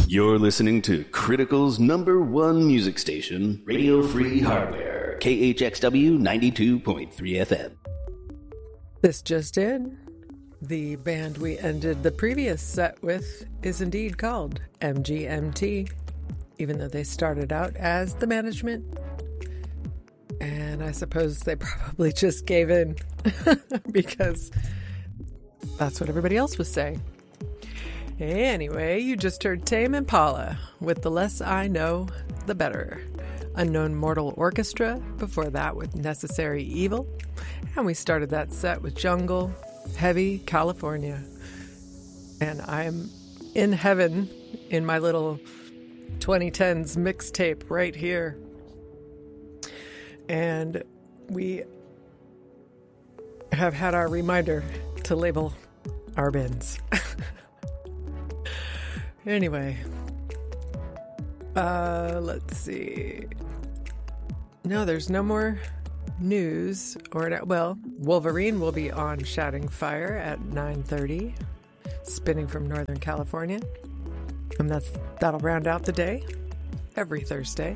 You're listening to Critical's #1 music station, Radio Free Hardware, KHXW 92.3 FM. This just in. The band we ended the previous set with is indeed called MGMT, even though they started out as The Management. And I suppose they probably just gave in because that's what everybody else was saying. Anyway, you just heard Tame Impala with The Less I Know, The Better. Unknown Mortal Orchestra, before that with Necessary Evil. And we started that set with Jungle, Heavy, California. And I'm in heaven in my little 2010s mixtape right here. And we have had our reminder to label our bins. Anyway, let's see. No, there's no more news. Wolverine will be on Shouting Fire at 9:30, spinning from Northern California. And that'll round out the day, every Thursday.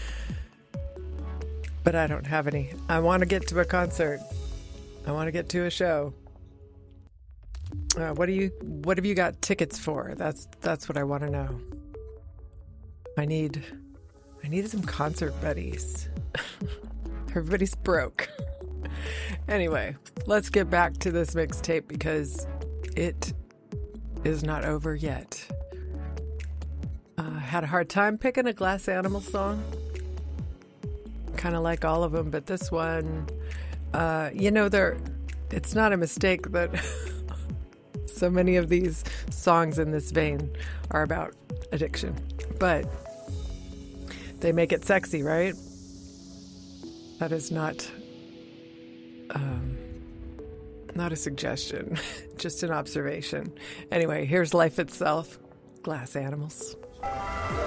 But I don't have any. I want to get to a concert. I want to get to a show. What have you got tickets for? That's what I want to know. I need some concert buddies. Everybody's broke. Anyway, let's get back to this mixtape because it is not over yet. Had a hard time picking a Glass Animal song. Kind of like all of them, but this one, it's not a mistake that so many of these songs in this vein are about addiction, but they make it sexy, right? That is not a suggestion, just an observation. Anyway, here's Life Itself, Glass Animals.